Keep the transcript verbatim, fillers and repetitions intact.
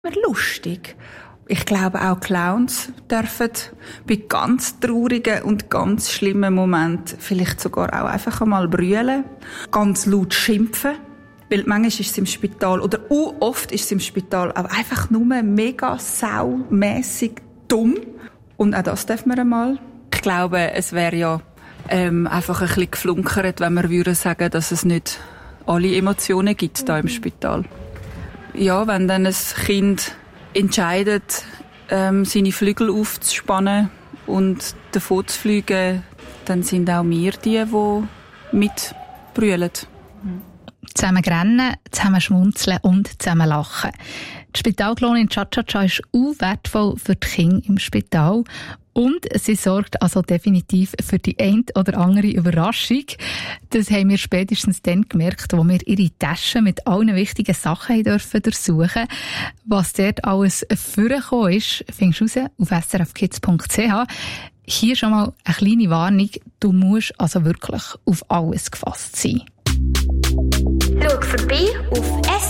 lustig. Ich glaube, auch Clowns dürfen bei ganz traurigen und ganz schlimmen Momenten vielleicht sogar auch einfach einmal brüllen, ganz laut schimpfen. Weil manchmal ist es im Spital, oder u oft ist es im Spital, auch einfach nur mega saumässig dumm. Und auch das darf man einmal. Ich glaube, es wäre ja ähm, einfach ein bisschen geflunkert, wenn wir würden sagen, dass es nicht alle Emotionen gibt da im Spital. Ja, wenn dann ein Kind entscheidet, ähm, seine Flügel aufzuspannen und davon zu fliegen, dann sind auch wir die, die mitbrüllen. Zusammen rennen, zusammen schmunzeln und zusammen lachen. Die Spitalkolonin Cha-Cha-Cha ist auch wertvoll für die Kinder im Spital. Und sie sorgt also definitiv für die ein oder andere Überraschung. Das haben wir spätestens dann gemerkt, wo wir ihre Taschen mit allen wichtigen Sachen dürfen durchsuchen. Was dort alles vorgekommen ist, findest du raus auf s r f kids punkt c h. Hier schon mal eine kleine Warnung. Du musst also wirklich auf alles gefasst sein. Schau vorbei auf s